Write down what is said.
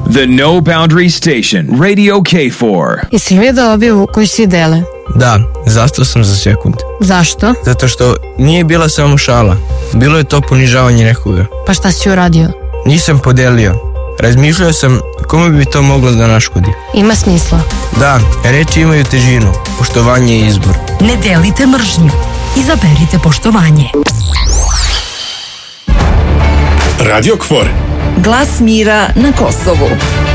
The No Boundary Station, Radio K4. Jesi li vidio objavu koju svi dele? Da, zastao sam za sekund. Zašto? Zato što nije bila samo šala. Bilo je to ponižavanje nekoga. Pa šta si uradio? Nisam podelio. Razmišljao sam kome bi to moglo da naškodi. Ima smisla. Da, reči imaju težinu. Poštovanje je izbor. Ne delite mržnju. Izaberite poštovanje. Radio KFOR. Glas mira na Kosovu.